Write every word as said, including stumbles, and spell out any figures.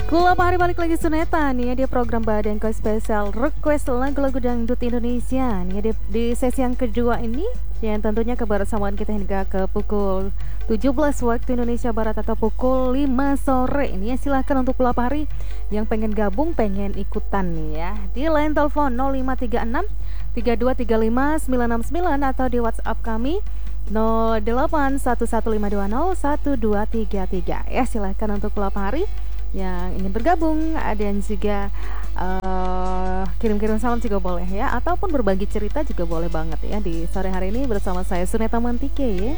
Kulap hari balik lagi Suneta nih ya di program Badengko spesial request lagu-lagu dangdut Indonesia nih ya di, di sesi yang kedua ini yang tentunya kebersamaan kita hingga ke pukul tujuh belas waktu Indonesia Barat atau pukul lima sore ini ya. Silahkan untuk kulap hari yang pengen gabung, pengen ikutan nih ya di line telepon nol lima tiga enam tiga dua tiga lima sembilan enam sembilan atau di WhatsApp kami nol delapan satu satu lima dua nol satu dua tiga tiga ya. Silahkan untuk kulap hari yang ingin bergabung dan juga uh, kirim-kirim salam juga boleh ya, ataupun berbagi cerita juga boleh banget ya di sore hari ini bersama saya Suneta Mantike ya.